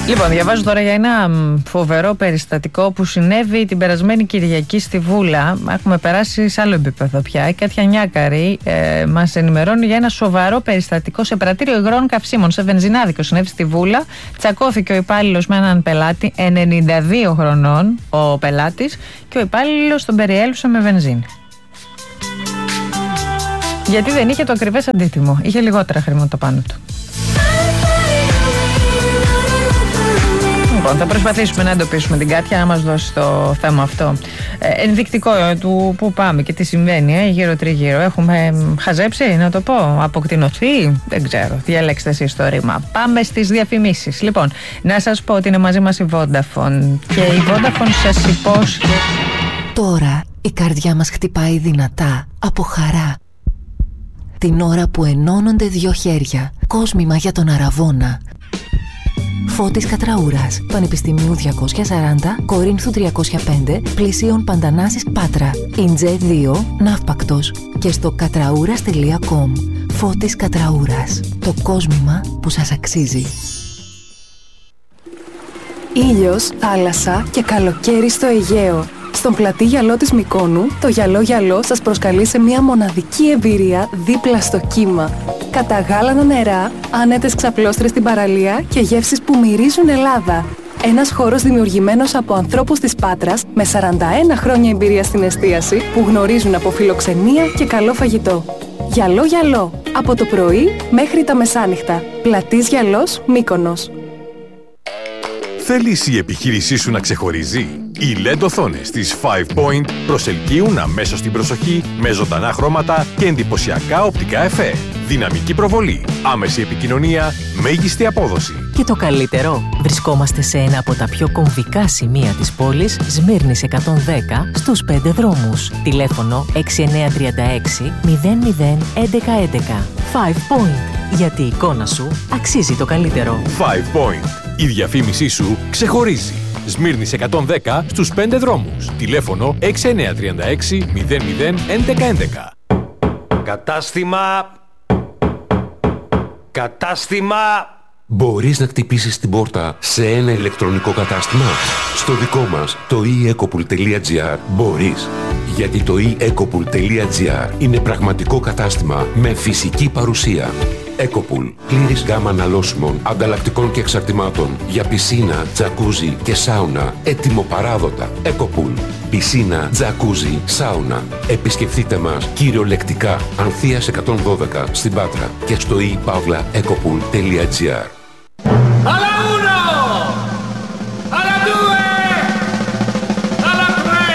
Λοιπόν, διαβάζω τώρα για ένα φοβερό περιστατικό που συνέβη την περασμένη Κυριακή στη Βούλα. Έχουμε περάσει σε άλλο επίπεδο πια. Η Κάτια Νιάκαρη μας ενημερώνει για ένα σοβαρό περιστατικό σε πρατήριο υγρών καυσίμων, σε βενζινάδικο. Συνέβη στη Βούλα. Τσακώθηκε ο υπάλληλος με έναν πελάτη, 92 χρονών ο πελάτης, και ο υπάλληλος τον περιέλουσε με βενζίνη. Γιατί δεν είχε το ακριβές αντίτιμο. Είχε λιγότερα χρήματα πάνω του. Λοιπόν, θα προσπαθήσουμε να εντοπίσουμε την Κάτια, να μας δώσει το θέμα αυτό ενδεικτικό του που πάμε και τι συμβαίνει γύρω τριγύρω. Έχουμε χαζέψει, να το πω, αποκτηνωθεί, δεν ξέρω, διαλέξτε εσείς το ρήμα. Πάμε στις διαφημίσεις. Λοιπόν, να σας πω ότι είναι μαζί μας η Vodafone και η Vodafone σας υπόσχει. Τώρα η καρδιά μας χτυπάει δυνατά από χαρά. Την ώρα που ενώνονται δύο χέρια, κόσμημα για τον Αραβώνα. Φώτης Κατραούρας, Πανεπιστημίου 240, Κορίνθου 305, Πλησίων Παντανάσης Πάτρα, Ιντζέ 2, Ναύπακτος και στο κατραούρας.com. Φώτης Κατραούρας, το κόσμημα που σας αξίζει. Ήλιος, θάλασσα και καλοκαίρι στο Αιγαίο. Στον πλατή γυαλό της Μυκόνου, το γυαλό γυαλό σας προσκαλεί σε μια μοναδική εμπειρία δίπλα στο κύμα. Καταγάλανα νερά, άνετες ξαπλώστρες στην παραλία και γεύσεις που μυρίζουν Ελλάδα. Ένας χώρος δημιουργημένος από ανθρώπους της Πάτρας με 41 χρόνια εμπειρία στην εστίαση που γνωρίζουν από φιλοξενία και καλό φαγητό. Γυαλό γυαλό, από το πρωί μέχρι τα μεσάνυχτα. Πλατής γυαλός Μύκονος. Θέλεις η επιχείρησή σου να ξεχωρίζει? Οι LED οθόνες της 5 Point προσελκύουν αμέσως την προσοχή με ζωντανά χρώματα και εντυπωσιακά οπτικά εφέ. Δυναμική προβολή, άμεση επικοινωνία, μέγιστη απόδοση. Και το καλύτερο, βρισκόμαστε σε ένα από τα πιο κομβικά σημεία της πόλης, Σμύρνης 110, στους 5 δρόμους. Τηλέφωνο 6936 00 1111. 5 Point, γιατί η εικόνα σου αξίζει το καλύτερο. 5 Point. Η διαφήμισή σου ξεχωρίζει. Σμύρνης 110 στους 5 δρόμους. Τηλέφωνο 6936 00 1111. Κατάστημα. Μπορείς να χτυπήσεις την πόρτα σε ένα ηλεκτρονικό κατάστημα? Στο δικό μας, το eEcopool.gr, μπορείς. Γιατί το eEcopool.gr είναι πραγματικό κατάστημα με φυσική παρουσία. Ecopool. Πλήρης γκάμα αναλώσιμων, ανταλλακτικών και εξαρτημάτων για πισίνα, τζακούζι και σάουνα. Έτοιμο-παράδοτα. Ecopool. Πισίνα, τζακούζι, σάουνα. Επισκεφτείτε μας κυριολεκτικά Ανθείας 112 στην Πάτρα και στο ePavlaEcopool.gr. Alla uno! Alla due! Alla tre!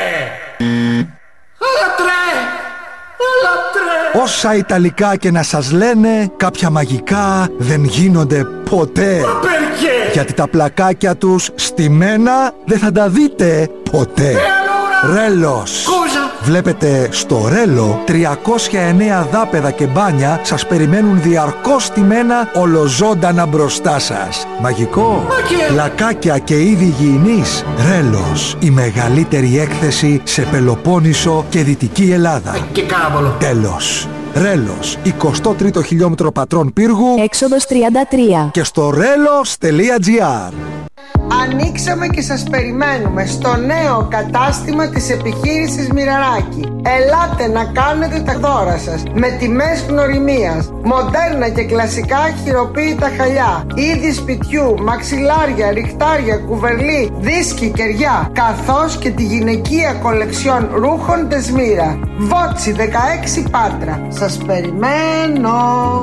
Alla tre! Alla tre! Όσα Ιταλικά και να σας λένε, κάποια μαγικά δεν γίνονται ποτέ. Γιατί τα πλακάκια τους στημένα δεν θα τα δείτε ποτέ. Ρέλος. Βλέπετε, στο Ρέλο 309 δάπεδα και μπάνια σας περιμένουν διαρκώς στημένα ολοζώντανα μπροστά σας. Μαγικό. Πλακάκια και είδη υγιεινής. Ρέλος. Η μεγαλύτερη έκθεση σε Πελοπόννησο και Δυτική Ελλάδα. Και κάβολο. Τέλος. Ρέλος, 23ο χιλιόμετρο Πατρών Πύργου, Έξοδος 33. και στο relos.gr. Ανοίξαμε και σας περιμένουμε στο νέο κατάστημα της επιχείρησης Μοιραράκη. Ελάτε να κάνετε τα δώρα σας με τιμές γνωριμίας, μοντέρνα και κλασικά χειροποίητα χαλιά, είδη σπιτιού, μαξιλάρια, ριχτάρια, κουβερλί, δίσκοι, κεριά, καθώς και τη γυναικεία κολεξιόν ρούχων Τεσμύρα. Βότσι 16 Πάτρα. Σας περιμένω.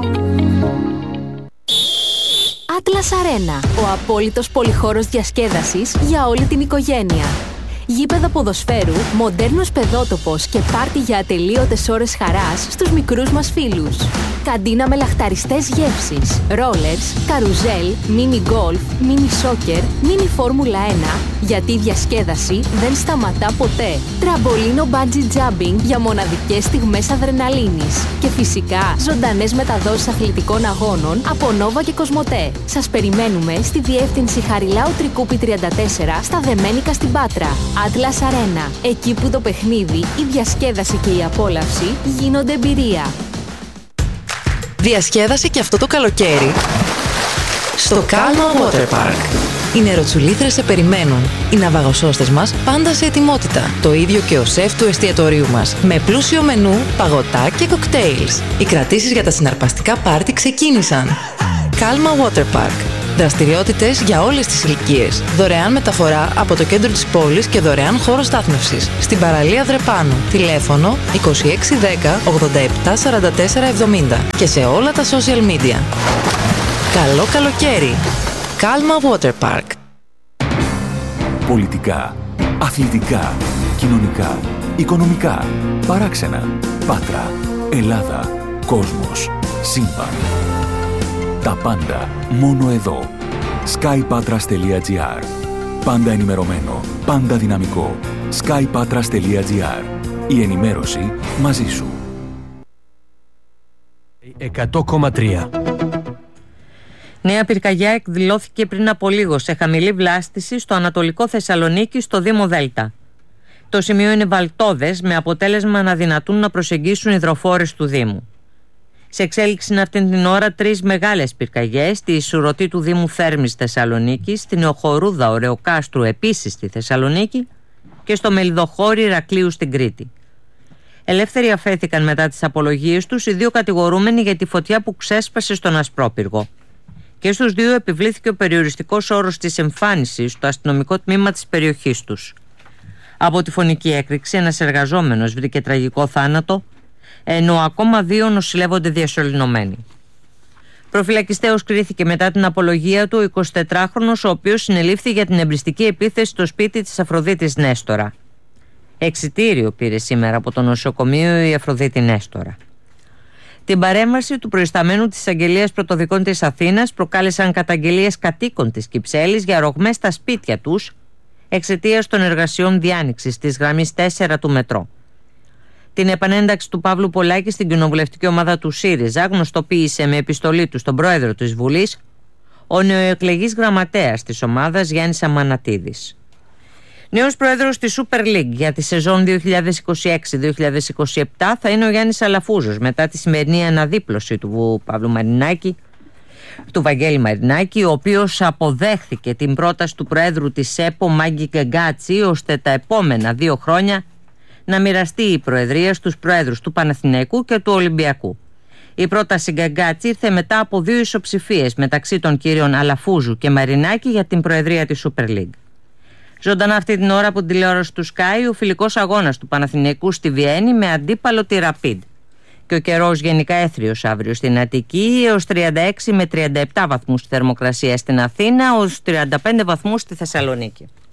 Atlas Arena, ο απόλυτος πολυχώρος διασκέδασης για όλη την οικογένεια. Γήπεδα ποδοσφαίρου, μοντέρνος παιδότοπος και πάρτι για ατελείωτες ώρες χαράς στους μικρούς μας φίλους. Καντίνα με λαχταριστές γεύσεις, ρόλερς, καρουζέλ, μίνι γκολφ, μίνι σόκερ, μίνι φόρμουλα 1, γιατί η διασκέδαση δεν σταματά ποτέ. Τραμπολίνο bungee jumping για μοναδικές στιγμές αδρεναλίνης. Και φυσικά ζωντανές μεταδόσεις αθλητικών αγώνων από Νόβα και Κοσμοτέ. Σας περιμένουμε στη διεύθυνση Χαριλάου Τρικούπη 34 στα Δεμένικα στην Πάτρα. Atlas Arena, εκεί που το παιχνίδι, η διασκέδαση και η απόλαυση γίνονται εμπειρία. Διασκέδασε και αυτό το καλοκαίρι στο Calma Water Park. Οι νεροτσουλήθρες σε περιμένουν. Οι ναυαγοσώστες μας πάντα σε ετοιμότητα. Το ίδιο και ο σεφ του εστιατορίου μας. Με πλούσιο μενού, παγωτά και κοκτέιλς. Οι κρατήσεις για τα συναρπαστικά πάρτι ξεκίνησαν. Calma Water Park. Δραστηριότητες για όλες τις ηλικίες. Δωρεάν μεταφορά από το κέντρο της πόλης και δωρεάν χώρο στάθμευσης. Στην παραλία Δρεπάνου. Τηλέφωνο 2610 87 44 70 και σε όλα τα social media. Καλό καλοκαίρι! Calma Water Park. Πολιτικά, αθλητικά, κοινωνικά, οικονομικά, παράξενα, Πάτρα, Ελλάδα, κόσμος, σύμπαν. Τα πάντα μόνο εδώ. skypatras.gr. Πάντα ενημερωμένο, πάντα δυναμικό. skypatras.gr. Η ενημέρωση μαζί σου. 100,3. Νέα πυρκαγιά εκδηλώθηκε πριν από λίγο σε χαμηλή βλάστηση στο Ανατολικό Θεσσαλονίκη στο Δήμο Δέλτα. Το σημείο είναι βαλτώδες, με αποτέλεσμα να δυνατούν να προσεγγίσουν υδροφόρες του Δήμου. Σε εξέλιξη είναι αυτήν την ώρα 3 μεγάλες πυρκαγιές, στη Σουρωτή του Δήμου Θέρμης Θεσσαλονίκης, στην Οχορούδα Ωρεοκάστρου επίσης στη Θεσσαλονίκη και στο Μελιδοχώρι Ηρακλείου στην Κρήτη. Ελεύθεροι αφέθηκαν μετά τις απολογίες τους οι 2 κατηγορούμενοι για τη φωτιά που ξέσπασε στον Ασπρόπυργο. Και στους 2 επιβλήθηκε ο περιοριστικός όρος της εμφάνισης στο αστυνομικό τμήμα της περιοχής τους. Από τη φωνική έκρηξη ένας εργαζόμενος βρήκε τραγικό θάνατο, ενώ ακόμα 2 νοσηλεύονται διασωληνωμένοι. Προφυλακιστέως κρίθηκε μετά την απολογία του ο 24χρονος, ο οποίος συνελήφθη για την εμπριστική επίθεση στο σπίτι της Αφροδίτης Νέστορα. Εξιτήριο πήρε σήμερα από το νοσοκομείο η Αφροδίτη Νέστορα. Την παρέμβαση του προϊσταμένου της Εισαγγελίας Πρωτοδικών της Αθήνας προκάλεσαν καταγγελίες κατοίκων της Κυψέλης για ρογμές στα σπίτια τους εξαιτίας των εργασιών διάνοιξης της γραμμής 4 του μετρό. Την επανένταξη του Παύλου Πολάκη στην κοινοβουλευτική ομάδα του ΣΥΡΙΖΑ γνωστοποίησε με επιστολή του στον πρόεδρο της Βουλής ο νεοεκλεγής γραμματέας της ομάδας Γιάννης Αμανατίδης. Νέος πρόεδρος της Super League για τη σεζόν 2026-2027 θα είναι ο Γιάννης Αλαφούζος, μετά τη σημερινή αναδίπλωση του Παύλου Μαρινάκη, του Βαγγέλη Μαρινάκη, ο οποίος αποδέχθηκε την πρόταση του πρόεδρου της ΕΠΟ Μάγκη Γκαγκάτσι ώστε τα επόμενα 2 χρόνια να μοιραστεί η προεδρία στους πρόεδρους του Παναθηναϊκού και του Ολυμπιακού. Η πρόταση Γκαγκάτσι ήρθε μετά από 2 ισοψηφίες μεταξύ των κύριων Αλαφούζου και Μαρινάκη για την προεδρία της Super League. Ζωντανά αυτή την ώρα από την τηλεόραση του Sky ο φιλικός αγώνας του Παναθηναϊκού στη Βιέννη με αντίπαλο τη Rapid. Και ο καιρός γενικά έθριος αύριο στην Αττική, έως 36 με 37 βαθμούς στη θερμοκρασία στην Αθήνα, ως 35 βαθμούς στη Θεσσαλονίκη.